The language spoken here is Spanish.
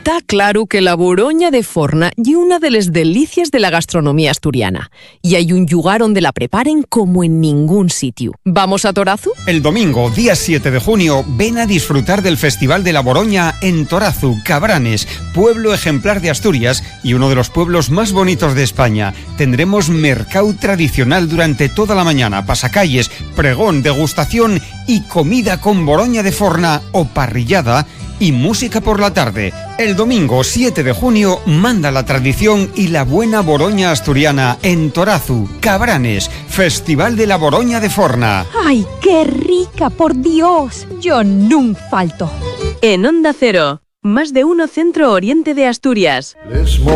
Está claro que la Boroña de Forna y una de las delicias de la gastronomía asturiana. Y hay un lugar donde la preparen como en ningún sitio. ¿Vamos a Torazu? El domingo, día 7 de junio, ven a disfrutar del Festival de la Boroña en Torazu, Cabranes, pueblo ejemplar de Asturias y uno de los pueblos más bonitos de España. Tendremos mercado tradicional durante toda la mañana, pasacalles, pregón, degustación y comida con Boroña de Forna o parrillada y música por la tarde. El domingo 7 de junio manda la tradición y la buena Boroña asturiana en Torazu, Cabranes, Festival de la Boroña de Forna. ¡Ay, qué rica, por Dios! Yo nunca falto. En Onda Cero, más de uno Centro Oriente de Asturias.